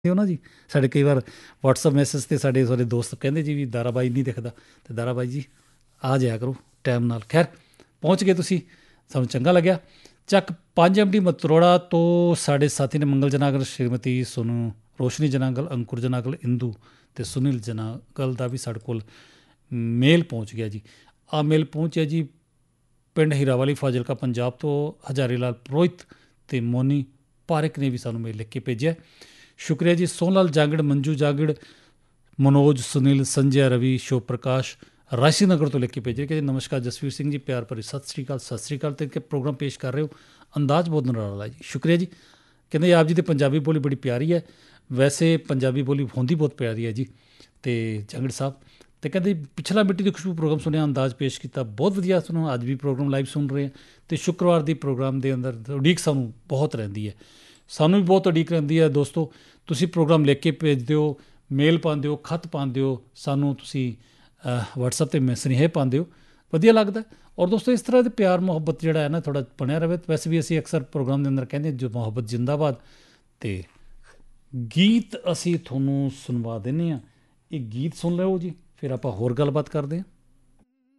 ਹੋ ਨਾ ਜੀ। ਸਾਡੇ ਕਈ ਵਾਰ ਵਟਸਐਪ ਮੈਸੇਜ 'ਤੇ ਸਾਡੇ ਦੋਸਤ ਕਹਿੰਦੇ ਜੀ ਵੀ ਦਾਰਾ ਬਾਈ ਨਹੀਂ ਦਿਖਦਾ, ਅਤੇ ਦਾਰਾ ਬਾਈ ਜੀ ਆ ਜਾਇਆ ਕਰੋ ਟਾਈਮ ਨਾਲ। ਖੈਰ ਪਹੁੰਚ ਗਏ ਤੁਸੀਂ, ਸਾਨੂੰ ਚੰਗਾ ਲੱਗਿਆ। ਚੱਕ 5 MD ਮਤਰੋੜਾ ਤੋਂ ਸਾਡੇ ਸਾਥੀ ਨੇ ਮੰਗਲ ਜਨਾਗਲ, ਸ਼੍ਰੀਮਤੀ ਸੋਨੂੰ, ਰੋਸ਼ਨੀ ਜਨਾਗਲ, ਅੰਕੁਰ ਜਨਾਗਲ, ਇੰਦੂ ਅਤੇ ਸੁਨੀਲ ਜਨਾਗਲ ਦਾ ਵੀ ਸਾਡੇ ਕੋਲ ਮੇਲ ਪਹੁੰਚ ਗਿਆ ਜੀ। ਆਹ ਮੇਲ ਪਹੁੰਚਿਆ ਜੀ ਪਿੰਡ ਹੀਰਾਵਾਲੀ ਫਾਜ਼ਿਲਕਾ ਪੰਜਾਬ ਤੋਂ ਹਜ਼ਾਰੀ ਲਾਲ ਪੁਰੋਹਿਤ ਅਤੇ ਮੋਨੀ ਪਾਰਕ ਨੇ ਵੀ ਸਾਨੂੰ ਮੇਲ ਲਿਖ ਕੇ ਭੇਜਿਆ। ਸ਼ੁਕਰੀਆ ਜੀ। ਸੋਹਣ ਲਾਲ ਜਾਗੜ, ਮੰਜੂ ਜਾਗੜ, ਮਨੋਜ, ਸੁਨੀਲ, ਸੰਜੇ, ਰਵੀ, ਸ਼ਿਵ ਪ੍ਰਕਾਸ਼ ਰਾਸ਼ੀ ਨਗਰ ਤੋਂ ਲਿਖ ਕੇ ਭੇਜੇ ਕਿ ਨਮਸਕਾਰ ਜਸਵੀਰ ਸਿੰਘ ਜੀ, ਪਿਆਰ ਭਰੀ ਸਤਿ ਸ਼੍ਰੀ ਅਕਾਲ। ਸਤਿ ਸ਼੍ਰੀ ਅਕਾਲ। ਅਤੇ ਕਿ ਪ੍ਰੋਗਰਾਮ ਪੇਸ਼ ਕਰ ਰਹੇ ਹੋ, ਅੰਦਾਜ਼ ਬਹੁਤ ਨਿਰਾਲਾ ਜੀ। ਸ਼ੁਕਰੀਆ ਜੀ। ਕਹਿੰਦੇ ਆਪ ਜੀ ਦੀ ਪੰਜਾਬੀ ਬੋਲੀ ਬੜੀ ਪਿਆਰੀ ਹੈ। ਵੈਸੇ ਪੰਜਾਬੀ ਬੋਲੀ ਹੁੰਦੀ ਬਹੁਤ ਪਿਆਰੀ ਹੈ ਜੀ। ਅਤੇ ਜਾਗੜ ਸਾਹਿਬ ਅਤੇ ਕਹਿੰਦੇ ਪਿਛਲਾ ਮਿੱਟੀ ਦੀ ਖੁਸ਼ਬੂ ਪ੍ਰੋਗਰਾਮ ਸੁਣਿਆ, ਅੰਦਾਜ਼ ਪੇਸ਼ ਕੀਤਾ, ਬਹੁਤ ਵਧੀਆ ਸੁਣੋ। ਅੱਜ ਵੀ ਪ੍ਰੋਗਰਾਮ ਲਾਈਵ ਸੁਣ ਰਹੇ ਹਾਂ ਅਤੇ ਸ਼ੁੱਕਰਵਾਰ ਦੀ ਪ੍ਰੋਗਰਾਮ ਦੇ ਅੰਦਰ ਉਡੀਕ ਸਾਨੂੰ ਬਹੁਤ ਰਹਿੰਦੀ ਹੈ। ਸਾਨੂੰ ਵੀ ਬਹੁਤ ਉਡੀਕ ਰਹਿੰਦੀ ਹੈ ਦੋਸਤੋ। ਤੁਸੀਂ ਪ੍ਰੋਗਰਾਮ ਲਿਖ ਕੇ ਭੇਜਦੇ ਹੋ, ਮੇਲ ਪਾਉਂਦੇ ਹੋ, ਖੱਤ ਪਾਉਂਦੇ ਹੋ, ਸਾਨੂੰ ਤੁਸੀਂ ਵਟਸਐਪ 'ਤੇ ਸੁਨੇਹੇ ਪਾਉਂਦੇ ਹੋ, ਵਧੀਆ ਲੱਗਦਾ। ਔਰ ਦੋਸਤੋ ਇਸ ਤਰ੍ਹਾਂ ਦੇ ਪਿਆਰ ਮੁਹੱਬਤ ਜਿਹੜਾ ਹੈ ਨਾ ਥੋੜ੍ਹਾ ਬਣਿਆ ਰਹੇ। ਵੈਸੇ ਵੀ ਅਸੀਂ ਅਕਸਰ ਪ੍ਰੋਗਰਾਮ ਦੇ ਅੰਦਰ ਕਹਿੰਦੇ ਜੋ ਮੁਹੱਬਤ ਜ਼ਿੰਦਾਬਾਦ। ਅਤੇ ਗੀਤ ਅਸੀਂ ਤੁਹਾਨੂੰ ਸੁਣਵਾ ਦਿੰਦੇ ਹਾਂ, ਇਹ ਗੀਤ ਸੁਣ ਲਓ ਜੀ, ਫਿਰ ਆਪਾਂ ਹੋਰ ਗੱਲਬਾਤ ਕਰਦੇ ਹਾਂ।